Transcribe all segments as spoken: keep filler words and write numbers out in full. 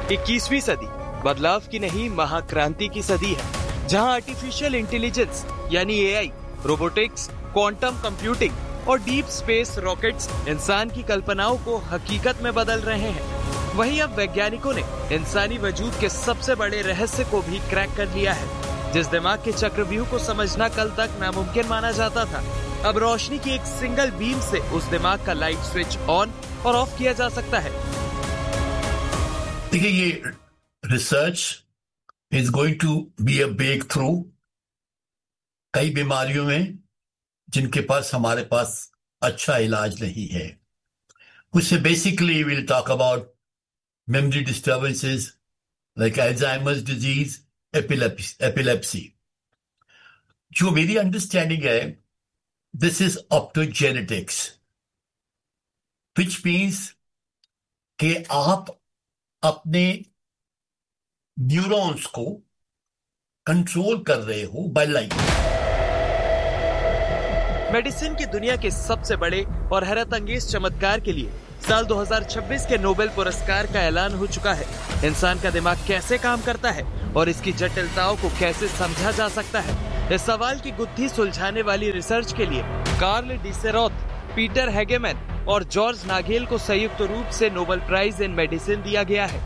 इक्कीसवीं सदी बदलाव की नहीं महाक्रांति की सदी है, जहां आर्टिफिशियल इंटेलिजेंस यानी ए आई, रोबोटिक्स, क्वांटम कंप्यूटिंग और डीप स्पेस रॉकेट्स इंसान की कल्पनाओं को हकीकत में बदल रहे हैं। वहीं अब वैज्ञानिकों ने इंसानी वजूद के सबसे बड़े रहस्य को भी क्रैक कर लिया है। जिस दिमाग के चक्रव्यूह को समझना कल तक नामुमकिन माना जाता था, अब रोशनी की एक सिंगल बीम से उस दिमाग का लाइट स्विच ऑन और ऑफ किया जा सकता है। देखिए, ये research is going to be a break through कई बीमारियों में जिनके पास हमारे पास अच्छा इलाज नहीं है। उससे basically will talk about memory disturbances like Alzheimer's disease, epilepsy. जो मेरी अंडरस्टैंडिंग है, this is optogenetics, which means कि आप अपने न्यूरॉन्स को कंट्रोल कर रहे हो बाय लाइट। मेडिसिन की दुनिया के सबसे बड़े और हैरत अंगेज चमत्कार के लिए साल दो हज़ार छब्बीस के नोबेल पुरस्कार का ऐलान हो चुका है। इंसान का दिमाग कैसे काम करता है और इसकी जटिलताओं को कैसे समझा जा सकता है, इस सवाल की गुत्थी सुलझाने वाली रिसर्च के लिए कार्ल डिसेरोथ, पीटर हेगेमैन और जॉर्ज नागेल को संयुक्त रूप से नोबेल प्राइज इन मेडिसिन दिया गया है।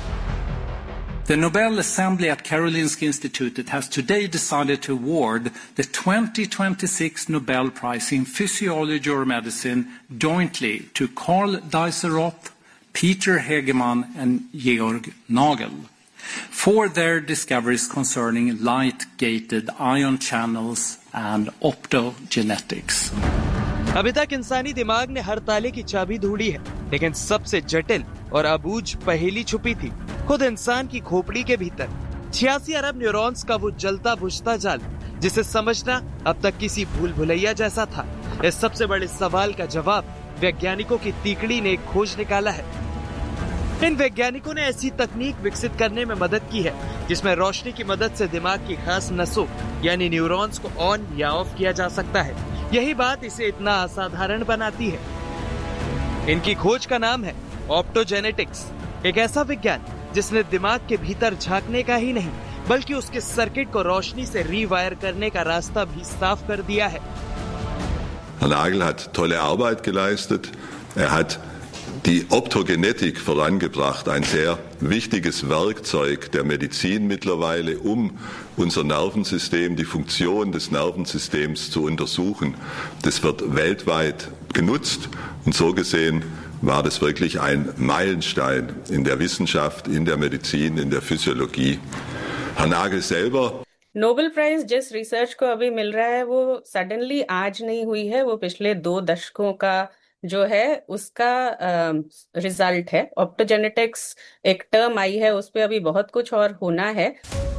The Nobel Assembly at Karolinska Institutet has today decided to award the twenty twenty-six Nobel Prize in Physiology or Medicine jointly to Carl Diceroth, Peter Hegemann and Georg Nagel for their discoveries concerning light-gated ion channels and optogenetics. अभी तक इंसानी दिमाग ने हर ताले की चाबी ढूंढी है, लेकिन सबसे जटिल और अबूझ पहेली छुपी थी खुद इंसान की खोपड़ी के भीतर। छियासी अरब न्यूरॉन्स का वो जलता बुझता जाल, जिसे समझना अब तक किसी भूल भुलैया जैसा था। इस सबसे बड़े सवाल का जवाब वैज्ञानिकों की तीकड़ी ने खोज निकाला है। इन वैज्ञानिकों ने ऐसी तकनीक विकसित करने में मदद की है जिसमें रोशनी की मदद से दिमाग की खास नसों यानी न्यूरॉन्स को ऑन या ऑफ किया जा सकता है। यही बात इसे इतना असाधारण बनाती है। इनकी खोज का नाम है ऑप्टोजेनेटिक्स, एक ऐसा विज्ञान जिसने दिमाग के भीतर झांकने का ही नहीं बल्कि उसके सर्किट को रोशनी से रीवायर करने का रास्ता भी साफ कर दिया है। Herr Nagel hat tolle Arbeit geleistet. Er hat die Optogenetik vorangebracht, ein sehr wichtiges Werkzeug der Medizin mittlerweile, um unser Nervensystem, die Funktion des Nervensystems zu untersuchen. Das wird weltweit genutzt und so gesehen war das wirklich ein Meilenstein in der Wissenschaft, in der Medizin, in der Physiologie. Herr Nagel selber Nobel prize जिस research को अभी मिल रहा है वो suddenly आज नहीं हुई है, वो पिछले दो दशकों का जो है उसका रिजल्ट है। ऑप्टोजेनेटिक्स एक टर्म आई है, उस पे अभी बहुत कुछ और होना है।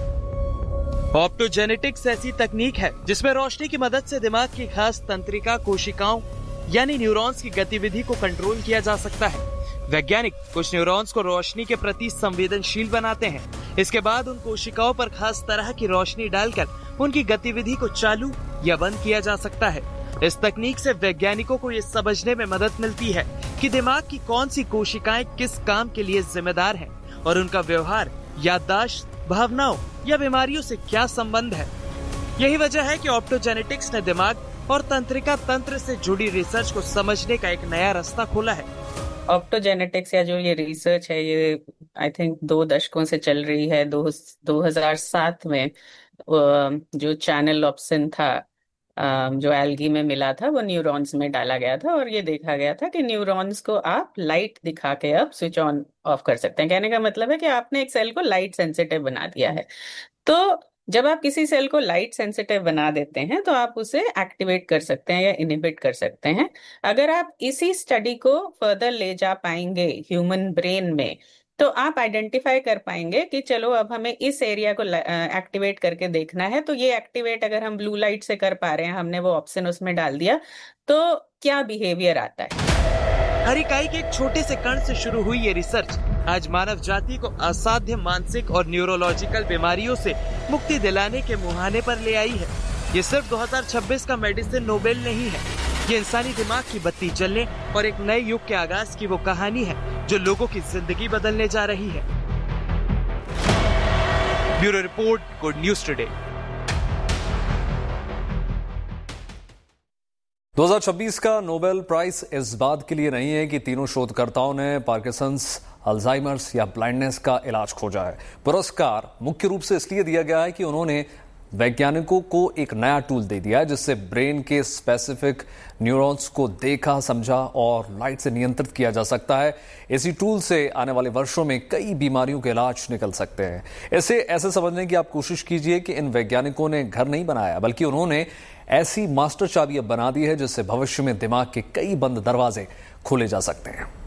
ऑप्टोजेनेटिक्स ऐसी तकनीक है जिसमें रोशनी की मदद से दिमाग की खास तंत्रिका कोशिकाओं यानी न्यूरॉन्स की गतिविधि को कंट्रोल किया जा सकता है। वैज्ञानिक कुछ न्यूरॉन्स को रोशनी के प्रति संवेदनशील बनाते हैं। इसके बाद उन कोशिकाओं पर खास तरह की रोशनी डालकर उनकी गतिविधि को चालू या बंद किया जा सकता है। इस तकनीक से वैज्ञानिकों को ये समझने में मदद मिलती है कि दिमाग की कौन सी कोशिकाएं किस काम के लिए जिम्मेदार हैं और उनका व्यवहार, याददाश्त, भावनाओं या बीमारियों से क्या संबंध है। यही वजह है कि ऑप्टोजेनेटिक्स ने दिमाग और तंत्रिका तंत्र से जुड़ी रिसर्च को समझने का एक नया रास्ता खोला है। ऑप्टोजेनेटिक्स या जो ये रिसर्च है ये आई थिंक दो दशकों से चल रही है। दो दो हजार सात में जो चैनल ऑप्सिन था जो एल्गी में मिला था वो न्यूरॉन्स में डाला गया था और ये देखा गया था कि न्यूरॉन्स को आप लाइट दिखा के अब स्विच ऑन ऑफ कर सकते हैं। कहने का मतलब है कि आपने एक सेल को लाइट सेंसिटिव बना दिया है। तो जब आप किसी सेल को लाइट सेंसिटिव बना देते हैं तो आप उसे एक्टिवेट कर सकते हैं या इनहिबिट कर सकते हैं। अगर आप इसी स्टडी को फर्दर ले जा पाएंगे ह्यूमन ब्रेन में तो आप आइडेंटिफाई कर पाएंगे कि चलो अब हमें इस एरिया को एक्टिवेट करके देखना है। तो ये एक्टिवेट अगर हम ब्लू लाइट से कर पा रहे हैं, हमने वो ऑप्शन उसमें डाल दिया, तो क्या बिहेवियर आता है। हर इकाई के एक छोटे से कण से शुरू हुई ये रिसर्च आज मानव जाति को असाध्य मानसिक और न्यूरोलॉजिकल बीमारियों से मुक्ति दिलाने के मुहाने पर ले आई है। ये सिर्फ दो हज़ार छब्बीस का मेडिसिन नोबेल नहीं है, ये इंसानी दिमाग की बत्ती जलने और एक नए युग के आगाज की वो कहानी है जो लोगों की जिंदगी बदलने जा रही है। Bureau report, good news today. दो हज़ार छब्बीस का नोबेल प्राइज इस बात के लिए नहीं है कि तीनों शोधकर्ताओं ने पार्किंसंस, अल्जाइमर्स या ब्लाइंडनेस का इलाज खोजा है। पुरस्कार मुख्य रूप से इसलिए दिया गया है कि उन्होंने वैज्ञानिकों को एक नया टूल दे दिया है जिससे ब्रेन के स्पेसिफिक न्यूरॉन्स को देखा, समझा और लाइट से नियंत्रित किया जा सकता है। इसी टूल से आने वाले वर्षों में कई बीमारियों के इलाज निकल सकते हैं। इसे ऐसे समझने की आप कोशिश कीजिए कि इन वैज्ञानिकों ने घर नहीं बनाया, बल्कि उन्होंने ऐसी मास्टर चाबी अब बना दी है जिससे भविष्य में दिमाग के कई बंद दरवाजे खोले जा सकते हैं।